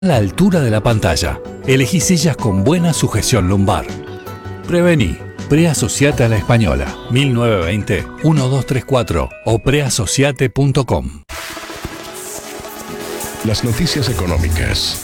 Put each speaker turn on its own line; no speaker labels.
a la altura de la pantalla. Elegí sillas con buena sujeción lumbar. Prevení. Preasociate a la Española. 1920-1234 o preasociate.com.
Las noticias económicas.